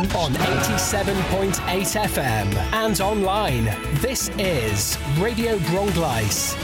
On 87.8 FM and online. This is Radio Bronglais.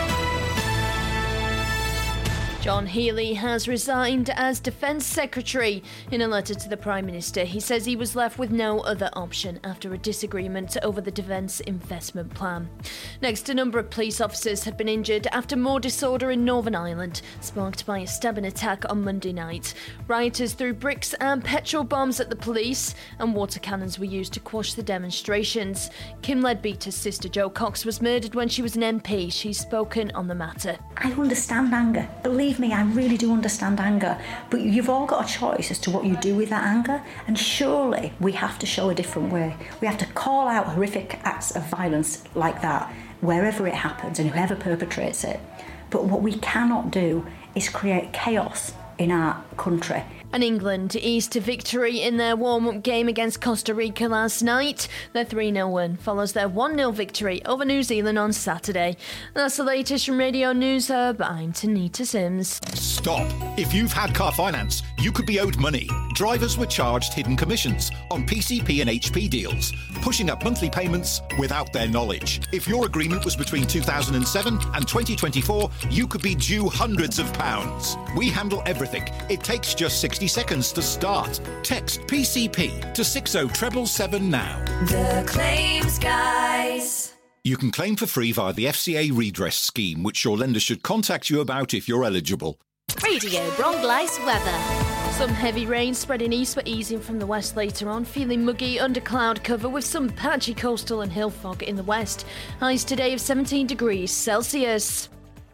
John Healey has resigned as Defence Secretary. In a letter to the Prime Minister, he says he was left with no other option after a disagreement over the Defence Investment Plan. Next, a number of police officers have been injured after more disorder in Northern Ireland, sparked by a stabbing attack on Monday night. Rioters threw bricks and petrol bombs at the police, and water cannons were used to quash the demonstrations. Kim Leadbeater's sister Jo Cox was murdered when she was an MP. She's spoken on the matter. I understand anger. Believe me, I really do understand anger, but you've all got a choice as to what you do with that anger, and surely we have to show a different way. We have to call out horrific acts of violence like that wherever it happens and whoever perpetrates it. But what we cannot do is create chaos in our country. And England eased to victory in their warm-up game against Costa Rica last night. Their 3-0 win follows their 1-0 victory over New Zealand on Saturday. That's the latest from Radio News Hub. I'm Tanita Sims. Stop. If you've had car finance, you could be owed money. Drivers were charged hidden commissions on PCP and HP deals, pushing up monthly payments without their knowledge. If your agreement was between 2007 and 2024, you could be due hundreds of pounds. We handle everything. It takes just 60 seconds to start. Text PCP to 60777 now. The Claims Guys. You can claim for free via the FCA redress scheme, which your lender should contact you about if you're eligible. Radio Bronglais weather. Some heavy rain spreading east but easing from the west later on, feeling muggy under cloud cover with some patchy coastal and hill fog in the west. Highs today of 17 degrees Celsius.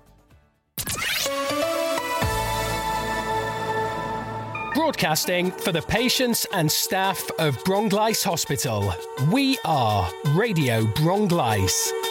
Broadcasting for the patients and staff of Bronglais Hospital. We are Radio Bronglais.